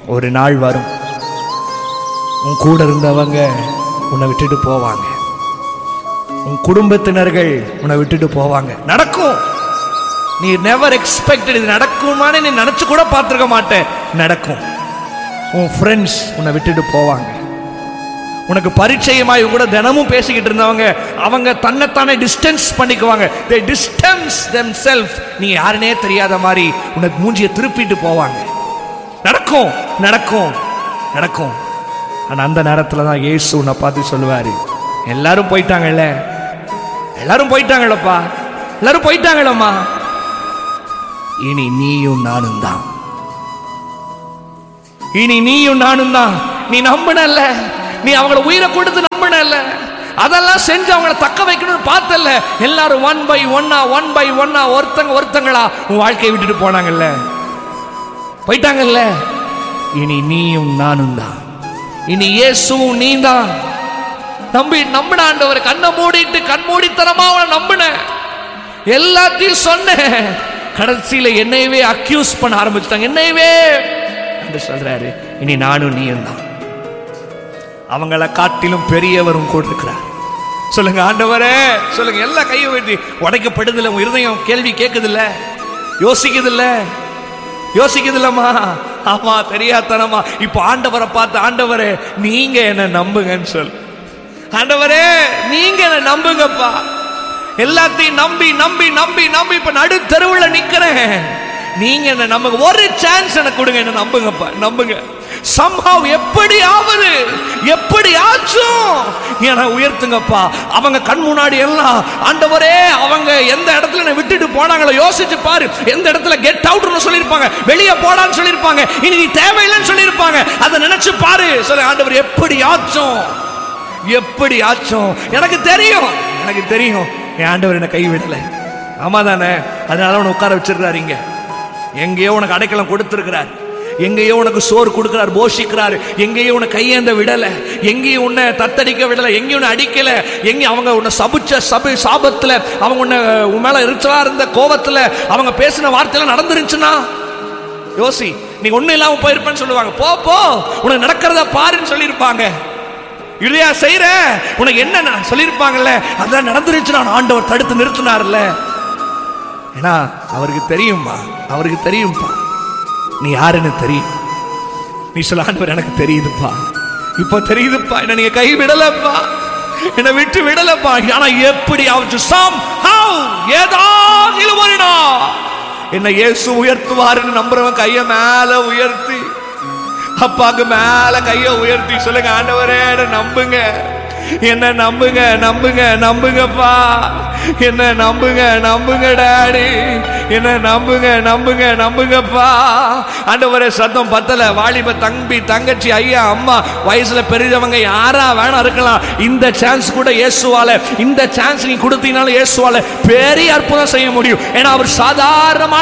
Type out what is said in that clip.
ஒரு நாள் வரும், உன் கூட இருந்தவங்க உன்னை விட்டுட்டு போவாங்க, உன் குடும்பத்தினர்கள் உன்னை விட்டுட்டு போவாங்க. நடக்கும். நீ நெவர் எக்ஸ்பெக்டட். இது நடக்குமான்னு நீ நினைச்சு கூட பார்த்துருக்க மாட்டேன். நடக்கும். உன் ஃப்ரெண்ட்ஸ் உன்னை விட்டுட்டு போவாங்க. உனக்கு பரிச்சயமாய் கூட தினமும் பேசிக்கிட்டு இருந்தவங்க அவங்க தன்னைத்தானே டிஸ்டன்ஸ் பண்ணிக்குவாங்க. they distance themselves. நீ யாருனே தெரியாத மாதிரி உனக்கு மூஞ்சியை திருப்பிட்டு போவாங்க. நடக்கும் நடக்கும் நடக்கும். ஆனா அந்த நேரத்துல தான் இயேசு உன்னை பார்த்து சொல்லுவாரு, எல்லாரும் போயிட்டாங்கல்ல, எல்லாரும் போயிட்டாங்களப்பா, எல்லாரும் போயிட்டாங்களம்மா, இனி நீயும் நானும் தான், இனி நீயும் நானும் தான். நீ நம்பினல்ல, நீ அவங்கள உயிரை கொடுத்து நம்பினல்ல, அதெல்லாம் செஞ்சு அவங்கள தக்க வைக்கணும்னு பார்த்தல்ல, எல்லாரும் ஒன் பை ஒன்னா ஒருத்தங்களா உன் வாழ்க்கையை விட்டுட்டு போனாங்கல்ல, போயிட்டாங்கல்ல. இனி நீயும் நானும் தான், இனி இயேசுவும் நீ தான். நம்பின ஆண்டவர் கண்ணை மூடிட்டு கண்மூடித்தனமா அவனை நம்பின, எல்லாத்தையும் சொன்ன, கடைசியில என்னையவே அக்யூஸ் பண்ண ஆரம்பிச்சுட்டாங்க. என்னையவே என்று சொல்றாரு, இனி நானும் நீயும் தான். அவங்கள காட்டிலும் பெரியவரும் கூட இருக்கிறார். சொல்லுங்க ஆண்டவரே, சொல்லுங்க. எல்லா கையை வெட்டி உடைக்கப்படுதில்ல, உன் இருதயம் கேள்வி கேட்குதில்ல, யோசிக்குதில்லம்மா. ஆமா, தெரியாதனமா. இப்ப ஆண்டவரை பார்த்து, ஆண்டவரே நீங்க என்ன நம்புங்கன்னு சொல். ஆண்டவரே நீங்க என்ன நம்புங்கப்பா. எல்லாத்தையும் நம்பி நம்பி நம்பி நம்பி இப்ப நடு தெருவில் நிக்கிறேன். நீங்க என்ன நம்புங்க, ஒரு சான்ஸ் எனக்கு கொடுங்க, என்ன நம்புங்கப்பா, நம்புங்க. somehow எப்படியாவது எப்படியாச்சும் என்னை உயர்த்துங்கப்பா. அவங்க கண் முன்னாடி எல்லாம் ஆண்டவரே அவங்க எந்த இடத்துல என்னை விட்டுட்டு போனாங்களோ யோசிச்சு பாரு. எந்த இடத்துல கெட் அவுட்னு சொல்லியிருப்பாங்க, வெளியே போடான்னு சொல்லியிருப்பாங்க, இனி நீ தேவையில்லைன்னு சொல்லியிருப்பாங்க. அதை நினைச்சு பாரு. சொல்ல ஆண்டவர் எப்படியாச்சும் எப்படியாச்சும். எனக்கு தெரியும் என் ஆண்டவர் என்னை கைவிடலை. ஆமா தானே? அதனால உன்னை உட்கார வச்சிருக்கிறாரு. எங்கேயோ உனக்கு அடைக்கலம் கொடுத்திருக்கிறார், எங்கேயோ உனக்கு சோறு கொடுக்கிறார், போஷிக்கிறார், எங்கேயோ உன்னை கையேந்த விடல, எங்கேயும் உன்னை தத்தடிக்க விடல, எங்கேயும் உன்னை அடிக்கல, எங்கேயும் அவங்க உன்னை சாபத்துல அவங்க உன் மேல எரிச்சலா இருந்த கோபத்துல அவங்க பேசின வார்த்தையெல்லாம் நடந்துருச்சுன்னா யோசி. நீ ஒண்ணு இல்லாம போயிருப்பேன்னு சொல்லுவாங்க. போ உனக்கு நடக்கிறத பாருன்னு சொல்லியிருப்பாங்க. இல்லையா செய்யற உனக்கு என்ன சொல்லியிருப்பாங்கல்ல, அதெல்லாம் நடந்துருச்சு. நான் ஆண்டவர் தடுத்து நிறுத்தினார்ல. ஏன்னா அவருக்கு தெரியும்பா நீ யாருன்னு தெரியும். நீ சொல்ல ஆண்டவர் எனக்கு தெரியுதுப்பா, இப்ப தெரியுதுப்பா, என்ன நீங்க கை விடலப்பா, என்ன விட்டு விடலப்பா. ஆனா எப்படி ஏதாவது ஒரு நாள் என்ன இயேசு உயர்த்துவாருன்னு நம்புறவன் கைய மேல உயர்த்தி, அப்பாக்கு மேல கைய உயர்த்தி சொல்லுங்க, ஆண்டவரே நம்புங்க, என்ன நம்புங்கப்பா, என்ன நம்புங்க டாடி, என்ன நம்புங்கப்பா. ஆண்டவரே சத்தம் பத்தல. வாலிப தம்பி தங்கச்சி ஐயா அம்மா வயசுல பெரியவங்க யாரா வேணா இருக்கலாம். இந்த சான்ஸ் கூட இயேசுவால, இந்த சான்ஸ் நீ கொடுத்தீங்கனாலும் இயேசுவால பெரிய அற்புதம் செய்ய முடியும். ஏன்னா அவர் சாதாரணமான